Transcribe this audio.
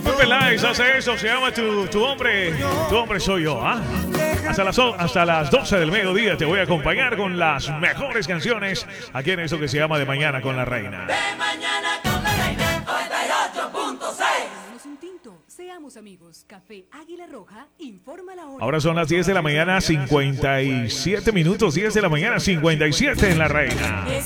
Peláez hace eso, se llama tu hombre soy yo, ¿ah? Hasta las 12 del mediodía te voy a acompañar con las mejores canciones aquí en eso que se llama De Mañana con la Reina. De Mañana con la Reina 98.6. Un tinto, seamos amigos. Café Águila Roja, informa la hora. Ahora son las 10 de la mañana, 57 minutos, 10 de la mañana, 57 en la Reina.